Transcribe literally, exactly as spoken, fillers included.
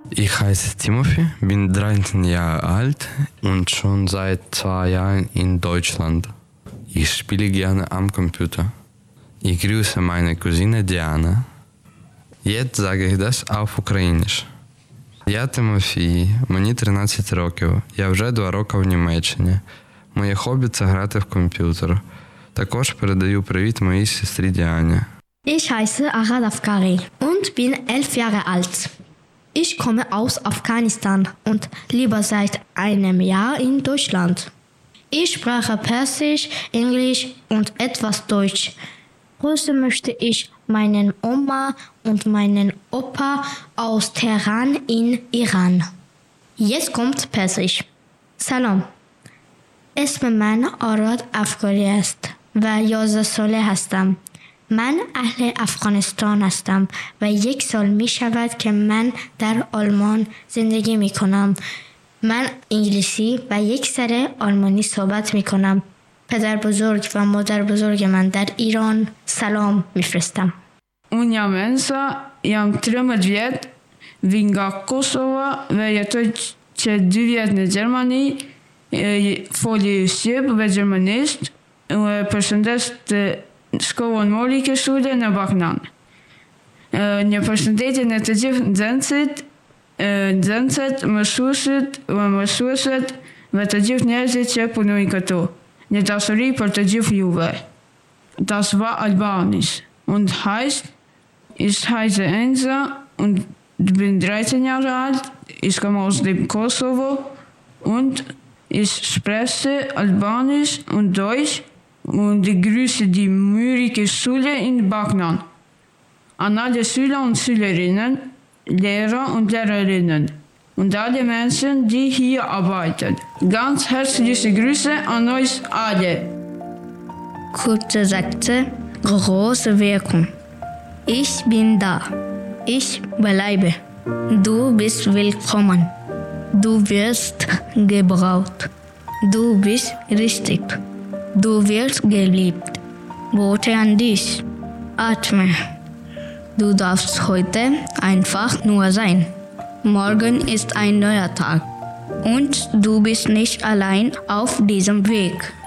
Ich heiße Timothy, bin dreizehn Jahre alt und schon seit zwei Jahren in Deutschland. Ich spiele gerne am Computer. Ich grüße meine Cousine Diana. Jetzt sage ich das auf Ukrainisch. Я Тимофій, мені тринадцять років. Я вже два роки в Німеччині. Моє хобі – це грати в комп'ютер. Також передаю привіт моїй сестрі Діані. Ich heiße Arad Afkari und bin elf Jahre alt. Ich komme aus Afghanistan und lebe seit einem Jahr in Deutschland. Ich spreche Persisch, Englisch und etwas Deutsch. Grüßen möchte ich meinen Oma und meinen Opa aus Teheran in Iran. Jetzt kommt Persisch. سلام. اسم من آراد افکاری است و یازده ساله هستم. من اهل افغانستان هستم و یک سال می شود که من در آلمان زندگی می کنم. من انگلیسی و یک ذره آلمانی صحبت می کنم. پدر بزرگ و مادر بزرگ من در ایران سلام می فرستم. Unë jam Ensa, jam tridhjetë vjet, vi nga Kosova dhe jetoj që dy vjet në Gjermani, foli shqip dhe gjermanisht, dhe përshëndes të shkollën Molike Shule në Baknan. Një përshëndetje në të gjithë nxënësit, nxënësit, mësuesit dhe mësueset dhe të gjithë njerëzit që punojnë këtu. Një dashuri për të gjithë juve. Das war Albanisch und heißt, ich heiße Enza und bin dreizehn Jahre alt. Ich komme aus dem Kosovo und ich spreche Albanisch und Deutsch und ich grüße die Molike Schule in Baknan. An alle Schüler und Schülerinnen, Lehrer und Lehrerinnen und alle Menschen, die hier arbeiten. Ganz herzliche Grüße an euch alle. Kurze Sätze, große Wirkung. Ich bin da. Ich bleibe. Du bist willkommen. Du wirst gebraucht. Du bist richtig. Du wirst geliebt. Worte an dich. Atme. Du darfst heute einfach nur sein. Morgen ist ein neuer Tag. Und du bist nicht allein auf diesem Weg.